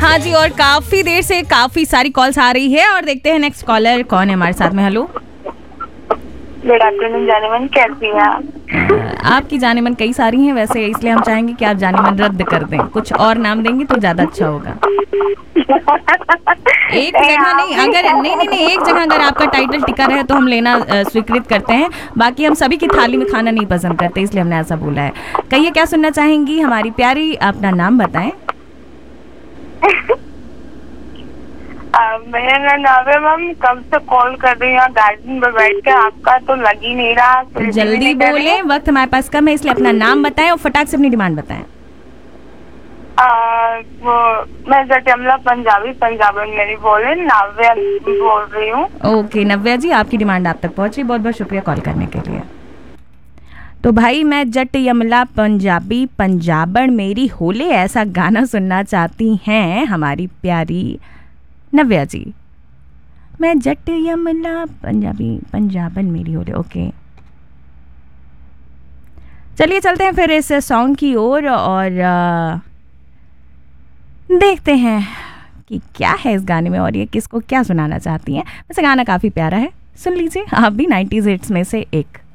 हाँ जी, और काफी देर से काफी सारी कॉल्स आ रही है और देखते हैं नेक्स्ट कॉलर कौन है हमारे साथ में। हेलो, गुड आफ्टरनून जानेमन, कैसी हैं आप? आपकी जानेमन कई सारी हैं वैसे, इसलिए हम चाहेंगे कि आप जानेमन रद्द कर दें, कुछ और नाम देंगे तो ज्यादा अच्छा होगा। एक जगह नहीं, अगर नहीं एक जगह अगर आपका टाइटल टिका रहे तो हम लेना स्वीकृत करते हैं, बाकी हम सभी की थाली में खाना नहीं पसंद करते, इसलिए हमने ऐसा बोला है। कहिए क्या सुनना चाहेंगी हमारी प्यारी, अपना नाम बताएं। मेरा नाम नावे मैम, कब से कॉल कर रही हूँ गार्डन में बैठ के, आपका तो लग ही नहीं रहा। तो जल्दी बोले, वक्त हमारे पास कम है, इसलिए अपना नाम बताएं और फटाक से अपनी डिमांड बताएं। वो मैं जटिमला पंजाबी मेरी बोले, नाव्या बोल रही हूँ। ओके नव्या जी, आपकी डिमांड आप तक पहुंची, बहुत बहुत शुक्रिया कॉल करने के लिए। तो भाई मैं जट यमला पंजाबी पंजाबन मेरी होले, ऐसा गाना सुनना चाहती हैं हमारी प्यारी नव्या जी। मैं जट यमला पंजाबी पंजाबन मेरी होले। ओके चलिए चलते हैं फिर इस सॉन्ग की ओर और देखते हैं कि क्या है इस गाने में और ये किसको क्या सुनाना चाहती हैं। वैसे गाना काफ़ी प्यारा है, सुन लीजिए आप भी 90s हिट्स में से एक।